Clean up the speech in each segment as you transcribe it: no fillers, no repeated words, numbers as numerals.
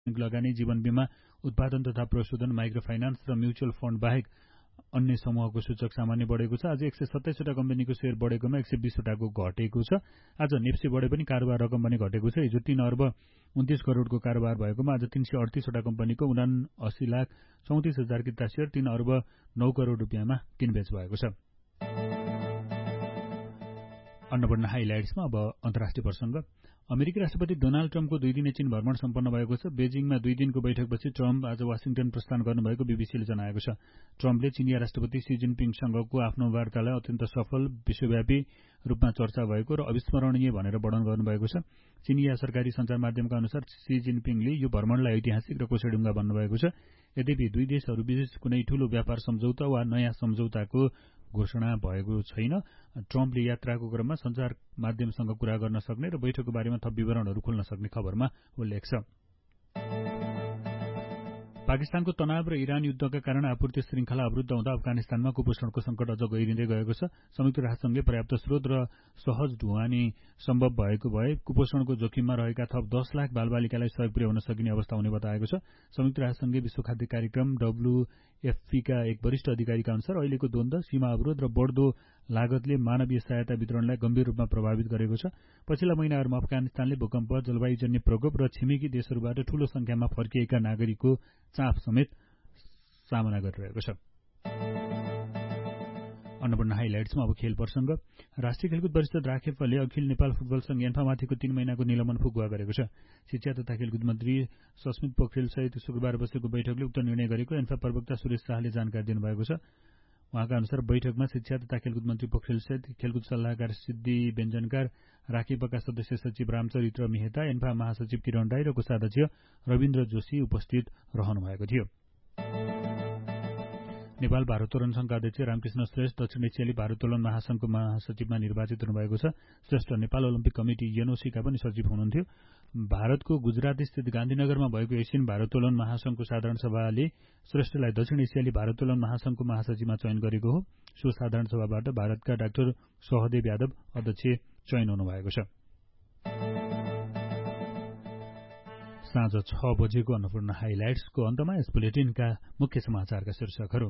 लगानी, जीवन बीमा, उत्पादन तथा प्रशोधन, माइक्रो फाइनान्स र म्युचुअल फण्ड बाहेक अन्य समूहको सूचक सामान्य बढेको छ। आज 127 वटा कम्पनीको शेयर बढेकोमा 120 वटाको घटेको छ। आज नेप्सी बढे पनि कारोबार रकम पनि घटेको छ। हिजो 3 अर्ब 29 करोडको कारोबार भएकोमा आज 338 वटा कम्पनीको 79,34,34,000 किता शेयर 3 अर्ब 9 करोड रुपियाँमा किनबेच भएको छ। अन्नपूर्ण हाइलाइट्समा अब अन्तर्राष्ट्रिय प्रसङ्ग। अमेरिकी राष्ट्रपति डोनाल्ड ट्रम्पको 2 दिने चीन भ्रमण सम्पन्न भएको छ। बेजिङमा 2 दिनको बैठकपछि ट्रम्प आज वाशिङटन प्रस्थान गर्नुभएको बीबीसीले जनाएको छ। ट्रम्पले चिनिया राष्ट्रपति सी जिनपिङसँगको आफ्नो वार्तालाई अत्यन्त सफल, विश्वव्यापी रूपमा चर्चा भएको र अविस्मरणीय भनेर वर्णन गर्नुभएको छ। चिनिया सरकारी सञ्चार माध्यमका अनुसार सी जिनपिङले यो भ्रमणलाई ऐतिहासिक र कोसेडुङ्गा भन्नुभएको छ। यद्यपि दुई देशहरूबीच कुनै ठूलो व्यापार सम्झौता वा नयाँ सम्झौताको घोषणा भएको छैन। ट्रम्पले यात्राको क्रममा सञ्चार माध्यमसँग कुरा गर्न सक्ने र बैठकको बारेमा थप विवरणहरू खोल्न सक्ने खबरमा उल्लेख छ। पाकिस्तानको तनाव र इरान युद्धका कारण आपूर्ति श्रृङ्खला अवरुद्ध हुँदा अफगानिस्तानमा कुपोषणको संकट अझ गहिरिँदै गएको छ। संयुक्त राष्ट्रसङ्घले पर्याप्त स्रोत र सहज ढुवानी सम्भव भएको भए कुपोषणको जोखिममा रहेका थप 10 लाख बालबालिकालाई सहयोग पुर्याउन सकिने अवस्था हुने बताएको छ। संयुक्त राष्ट्रसङ्घले विश्व खाद्य कार्यक्रम WFP का एक वरिष्ठ अधिकारीका अनुसार अहिलेको द्वन्द्व, सीमा अवरोध र बढ्दो लागतले मानवीय सहायता वितरणलाई गम्भीर रूपमा प्रभावित गरेको छ। पछिल्ला महिनाहरूमा अफगानिस्तानले भूकम्प, जलवायुजन्य प्रकोप र छिमेकी देशहरूबाट ठूलो संख्यामा फर्किएका नागरिकको चाप समेत सामना गरिरहेको छ। अन्नपूर्ण हाइलाइट्समा अब खेल प्रसङ्ग। राष्ट्रिय खेलकुद परिषद राखेपले अखिल नेपाल फुटबल संघ एन्फामाथिको 3 महिनाको निलम्बन फुकुवा गरेको छ। शिक्षा तथा खेलकुद मन्त्री सस्मित पोखरेल सहित शुक्रबार बसेको बैठकले उक्त निर्णय गरेको एन्फा प्रवक्ता सुरेश शाहले जानकारी दिनुभएको छ। उहाँका अनुसार बैठकमा शिक्षा तथा खेलकुद मन्त्री पोखरेल सहित खेलकुद सल्लाहकार सिद्धि व्यञ्जनकार, राखेपका सदस्य सचिव रामचरित्र मेहता, एन्फा महासचिव किरण राई र कोषाध्यक्ष रविन्द्र जोशी उपस्थित रहनु भएको थियो। नेपाल भारोत्तोलन संघका अध्यक्ष रामकृष्ण श्रेष्ठ दक्षिण एसियाली भारोत्तोलन महासंघको महासचिवमा निर्वाचित हुनुभएको छ। श्रेष्ठ नेपाल ओलम्पिक कमिटी एनओसीका पनि सचिव हुनुहुन्थ्यो। भारतको गुजरात स्थित गान्धीनगरमा भएको एसियन भारोत्तोलन महासंघको साधारण सभाले श्रेष्ठलाई दक्षिण एसियाली भारोत्तोलन महासंघको महासचिवमा चयन गरेको हो। सो साधारण सभाबाट भारतका डाक्टर सहदेव यादव अध्यक्ष चयन हुनुभएको छ। साँझ 6 बजेको अन्नपूर्ण हाइलाइट्सको अन्तमा यस बुलेटिनका मुख्य समाचारका शीर्षकहरू।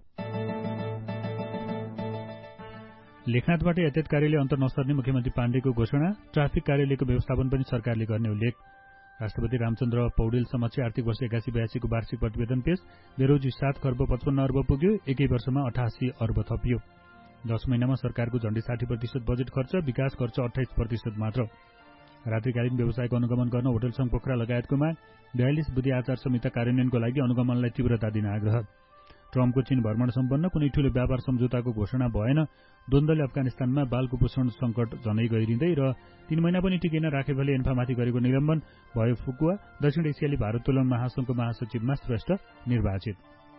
लेखनाथबाट यातायात कार्यालय अन्तर नसर्ने मुख्यमन्त्री पाण्डेको घोषणा। ट्राफिक कार्यालयको व्यवस्थापन पनि सरकारले गर्ने उल्लेख। राष्ट्रपति रामचन्द्र पौडेल समक्ष आर्थिक वर्ष 81-82 को वार्षिक प्रतिवेदन पेश। बेरोजी 7 खर्ब 55 अर्ब पुग्यो। एकै वर्षमा 88 अर्ब थपियो। 10 महिनामा सरकारको झण्डै 60% बजेट खर्च, विकास खर्च 28% मात्र। रात्रिकालीन व्यवसायको अनुगमन गर्न होटल संघ पोखरा लगायतको माग। 42 बुँदे आचार संहिता कार्यान्वयनको लागि अनुगमनलाई तीव्रता दिन आग्रह। ट्रम्पको चीन भ्रमण सम्पन्न, कुनै ठूलो व्यापार सम्झौताको घोषणा भएन। द्वन्द्वले अफगानिस्तानमा बाल कुपोषण संकट झनै गहिरिँदै र 3 महिना पनि टिकेन राखेपले एन्फामाथि गरेको निलम्बन भयो फुकुवा। दक्षिण एसियाली भारोत्तोलन महासंघको महासचिवमा श्रेष्ठ निर्वाचित।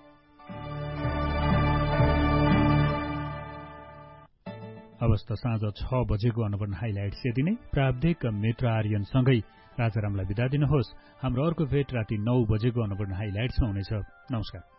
अवस्था साँझ 6 बजेको अन्नपूर्ण हाइलाइट्स यति नै। प्राविधिक मित्र आर्यनसँगै राजारामलाई बिदा दिनुहोस्। हाम्रो अर्को भेट राति 9 बजेको अन्नपूर्ण हाइलाइट्समा हुनेछ। नमस्कार।